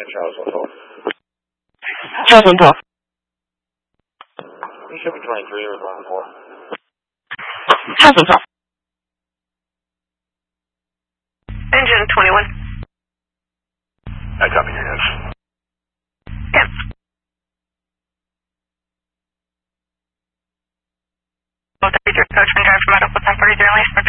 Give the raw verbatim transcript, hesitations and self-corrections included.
and Charles one twelve. Charles one twelve. You should be twenty-three or one four. Charles one twelve. Engine twenty-one. I copy your yes. Yep. thirty-three, coach, and drive from Meadow, Tech forty-three, Lane.